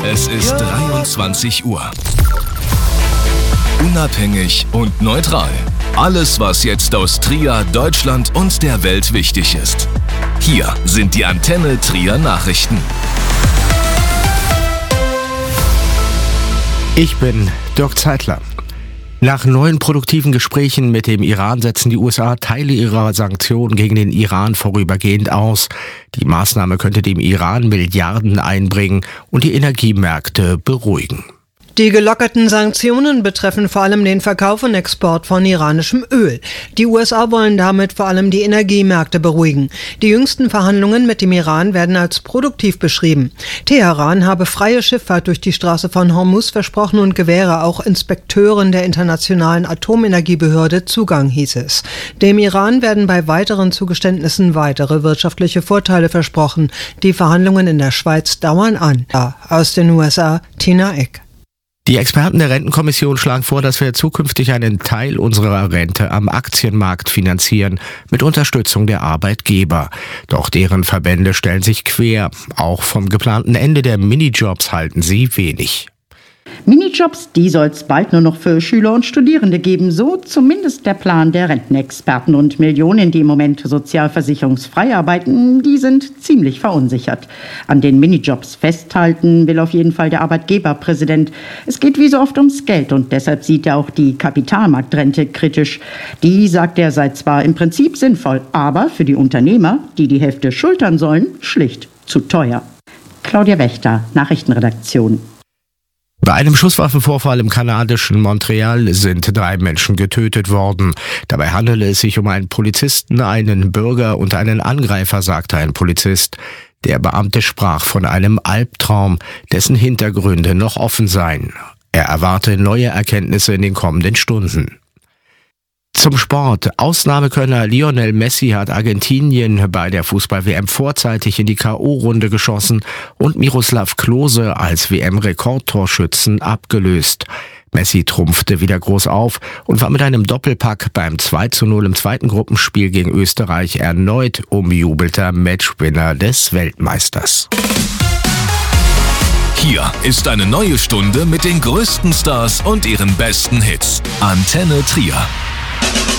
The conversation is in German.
Es ist 23 Uhr. Unabhängig und neutral. Alles, was jetzt aus Trier, Deutschland und der Welt wichtig ist. Hier sind die Antenne Trier Nachrichten. Ich bin Dirk Zeitler. Nach neuen produktiven Gesprächen mit dem Iran setzen die USA Teile ihrer Sanktionen gegen den Iran vorübergehend aus. Die Maßnahme könnte dem Iran Milliarden einbringen und die Energiemärkte beruhigen. Die gelockerten Sanktionen betreffen vor allem den Verkauf und Export von iranischem Öl. Die USA wollen damit vor allem die Energiemärkte beruhigen. Die jüngsten Verhandlungen mit dem Iran werden als produktiv beschrieben. Teheran habe freie Schifffahrt durch die Straße von Hormuz versprochen und gewähre auch Inspekteuren der Internationalen Atomenergiebehörde Zugang, hieß es. Dem Iran werden bei weiteren Zugeständnissen weitere wirtschaftliche Vorteile versprochen. Die Verhandlungen in der Schweiz dauern an. Aus den USA, Tina Eck. Die Experten der Rentenkommission schlagen vor, dass wir zukünftig einen Teil unserer Rente am Aktienmarkt finanzieren, mit Unterstützung der Arbeitgeber. Doch deren Verbände stellen sich quer. Auch vom geplanten Ende der Minijobs halten sie wenig. Minijobs, die soll es bald nur noch für Schüler und Studierende geben, so zumindest der Plan der Rentenexperten. Und Millionen, die im Moment sozialversicherungsfrei arbeiten, die sind ziemlich verunsichert. An den Minijobs festhalten will auf jeden Fall der Arbeitgeberpräsident. Es geht wie so oft ums Geld und deshalb sieht er auch die Kapitalmarktrente kritisch. Die, sagt er, sei zwar im Prinzip sinnvoll, aber für die Unternehmer, die die Hälfte schultern sollen, schlicht zu teuer. Claudia Wächter, Nachrichtenredaktion. Bei einem Schusswaffenvorfall im kanadischen Montreal sind 3 Menschen getötet worden. Dabei handele es sich um einen Polizisten, einen Bürger und einen Angreifer, sagte ein Polizist. Der Beamte sprach von einem Albtraum, dessen Hintergründe noch offen seien. Er erwarte neue Erkenntnisse in den kommenden Stunden. Zum Sport. Ausnahmekönner Lionel Messi hat Argentinien bei der Fußball-WM vorzeitig in die K.O.-Runde geschossen und Miroslav Klose als WM-Rekordtorschützen abgelöst. Messi trumpfte wieder groß auf und war mit einem Doppelpack beim 2:0 im zweiten Gruppenspiel gegen Österreich erneut umjubelter Matchwinner des Weltmeisters. Hier ist eine neue Stunde mit den größten Stars und ihren besten Hits. Antenne Trier.